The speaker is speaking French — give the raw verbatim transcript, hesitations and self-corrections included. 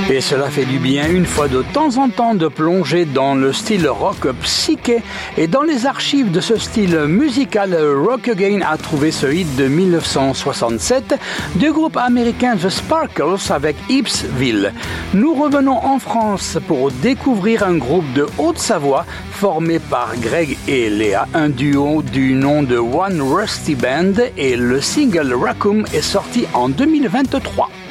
Et cela fait du bien une fois de temps en temps de plonger dans le style rock psyché. Et dans les archives de ce style musical, Rock Again a trouvé ce hit de dix-neuf cent soixante-sept du groupe américain The Sparkles avec Ipsville. Nous revenons en France pour découvrir un groupe de Haute-Savoie formé par Greg et Léa, un duo du nom de One Rusty Band, et le single Raccoon est sorti en deux mille vingt-trois.